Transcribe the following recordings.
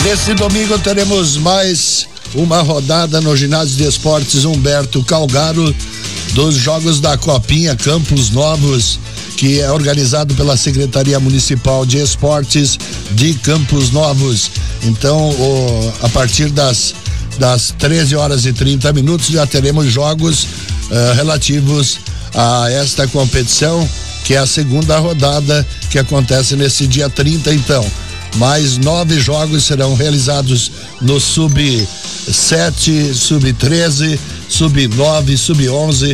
Nesse domingo teremos mais uma rodada no Ginásio de Esportes Humberto Calgaro dos Jogos da Copinha Campos Novos, que é organizado pela Secretaria Municipal de Esportes de Campos Novos. Então, a partir das 13h30 já teremos jogos relativos a esta competição, que é a segunda rodada que acontece nesse dia 30. Então, mais 9 jogos serão realizados no sub-7, sub-13, sub-9, sub-11,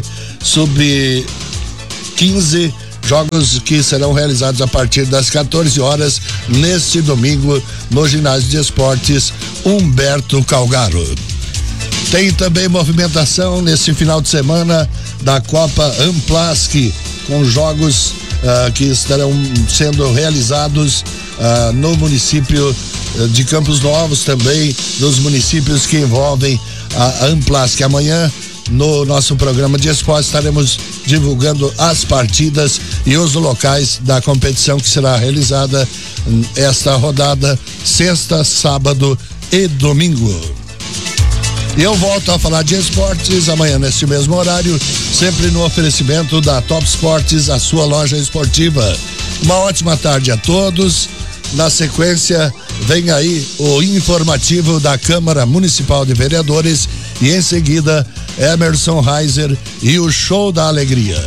sub-15, jogos que serão realizados a partir das 14 horas neste domingo no Ginásio de Esportes Humberto Calgaro. Tem também movimentação nesse final de semana da Copa Amplask, com jogos que estarão sendo realizados no município de Campos Novos, também nos municípios que envolvem a Amplask. Amanhã, no nosso programa de esporte, estaremos divulgando as partidas e os locais da competição que será realizada esta rodada, sexta, sábado e domingo. E eu volto a falar de esportes amanhã neste mesmo horário, sempre no oferecimento da Top Esportes, a sua loja esportiva. Uma ótima tarde a todos. Na sequência, vem aí o informativo da Câmara Municipal de Vereadores e em seguida, Emerson Reiser e o Show da Alegria.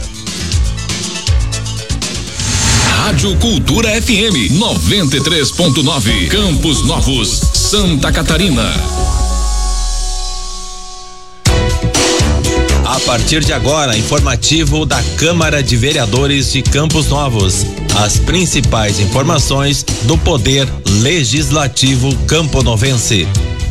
Rádio Cultura FM 93.9, Campos Novos, Santa Catarina. A partir de agora, informativo da Câmara de Vereadores de Campos Novos. As principais informações do Poder Legislativo camponovense.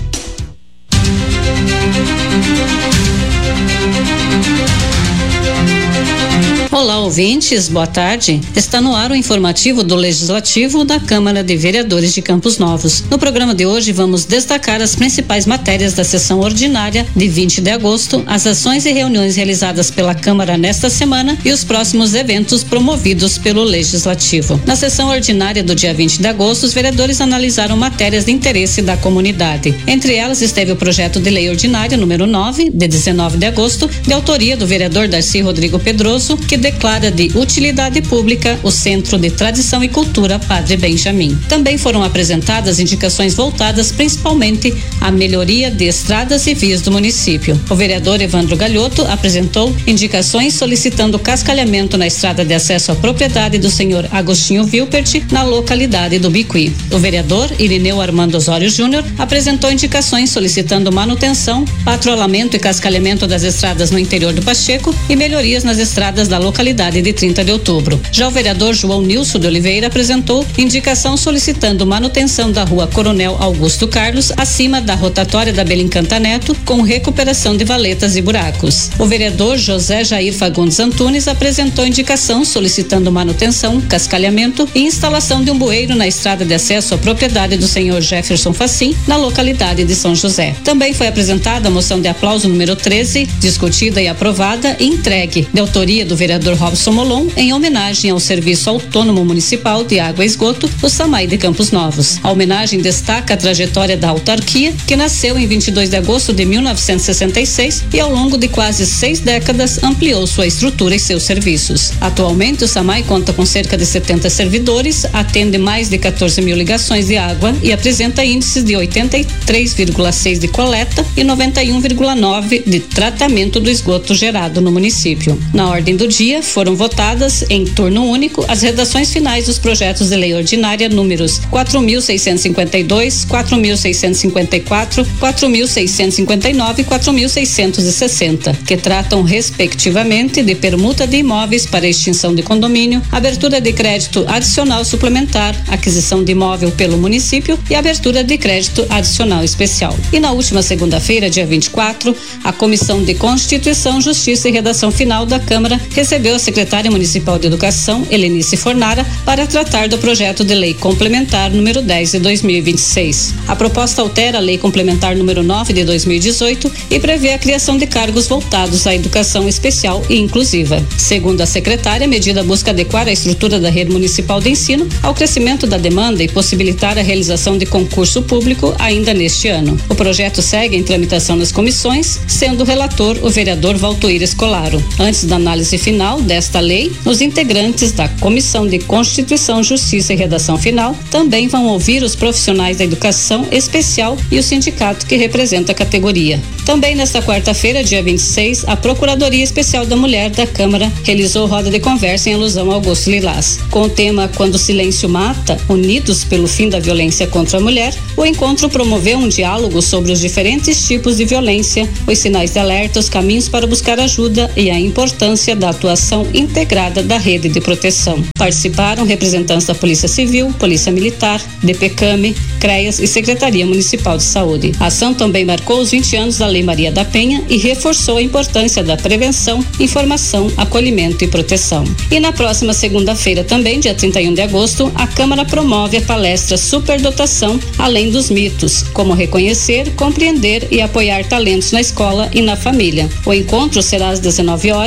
Olá, ouvintes, boa tarde. Está no ar o informativo do Legislativo da Câmara de Vereadores de Campos Novos. No programa de hoje vamos destacar as principais matérias da sessão ordinária de 20 de agosto, as ações e reuniões realizadas pela Câmara nesta semana e os próximos eventos promovidos pelo Legislativo. Na sessão ordinária do dia 20 de agosto, os vereadores analisaram matérias de interesse da comunidade. Entre elas esteve o projeto de lei ordinária número 9, de 19 de agosto, de autoria do vereador Darcy Rodrigo Pedroso, que declara de utilidade pública o Centro de Tradição e Cultura Padre Benjamin. Também foram apresentadas indicações voltadas principalmente à melhoria de estradas e vias do município. O vereador Evandro Galhoto apresentou indicações solicitando cascalhamento na estrada de acesso à propriedade do senhor Agostinho Vilpert, na localidade do Bicuí. O vereador Irineu Armando Osório Júnior apresentou indicações solicitando manutenção, patrulhamento e cascalhamento das estradas no interior do Pacheco e melhorias nas estradas da localidade de 30 de outubro. Já o vereador João Nilson de Oliveira apresentou indicação solicitando manutenção da rua Coronel Augusto Carlos, acima da rotatória da Belincanta Neto, com recuperação de valetas e buracos. O vereador José Jair Fagundes Antunes apresentou indicação solicitando manutenção, cascalhamento e instalação de um bueiro na estrada de acesso à propriedade do senhor Jefferson Facim, na localidade de São José. Também foi apresentada a moção de aplauso número 13, discutida e aprovada e entregue, de autoria do vereador Robson Molon, em homenagem ao Serviço Autônomo Municipal de Água e Esgoto, o SAMAI de Campos Novos. A homenagem destaca a trajetória da autarquia, que nasceu em 22 de agosto de 1966 e ao longo de quase 6 décadas ampliou sua estrutura e seus serviços. Atualmente, o SAMAI conta com cerca de 70 servidores, atende mais de 14 mil ligações de água e apresenta índices de 83,6 de coleta e 91,9 de tratamento do esgoto gerado no município. Na ordem do dia, foram votadas, em turno único, as redações finais dos projetos de lei ordinária números 4.652, 4.654, 4.659 e 4.660, que tratam, respectivamente, de permuta de imóveis para extinção de condomínio, abertura de crédito adicional suplementar, aquisição de imóvel pelo município e abertura de crédito adicional especial. E na última segunda-feira, dia 24, a Comissão de Constituição, Justiça e Redação Final da Câmara, recebeu a secretária municipal de Educação, Helenice Fornara, para tratar do projeto de lei complementar número 10 de 2026. A proposta altera a lei complementar número 9 de 2018 e prevê a criação de cargos voltados à educação especial e inclusiva. Segundo a secretária, a medida busca adequar a estrutura da rede municipal de ensino ao crescimento da demanda e possibilitar a realização de concurso público ainda neste ano. O projeto segue em tramitação nas comissões, sendo o relator o vereador Valtuir Escolaro. Antes da análise final desta lei, os integrantes da Comissão de Constituição, Justiça e Redação Final também vão ouvir os profissionais da educação especial e o sindicato que representa a categoria. Também nesta quarta-feira, dia 26, a Procuradoria Especial da Mulher da Câmara realizou roda de conversa em alusão ao Augusto Lilás. Com o tema Quando o Silêncio Mata, Unidos pelo Fim da Violência contra a Mulher, o encontro promoveu um diálogo sobre os diferentes tipos de violência, os sinais de alerta, os caminhos para buscar ajuda e a importância da atuação integrada da rede de proteção. Participaram representantes da Polícia Civil, Polícia Militar, DPCAM, CREAS e Secretaria Municipal de Saúde. A ação também marcou os 20 anos da Lei Maria da Penha e reforçou a importância da prevenção, informação, acolhimento e proteção. E na próxima segunda-feira também, dia 31 de agosto, a Câmara promove a palestra Superdotação Além dos Mitos, como reconhecer, compreender e apoiar talentos na escola e na família. O encontro será às 19 horas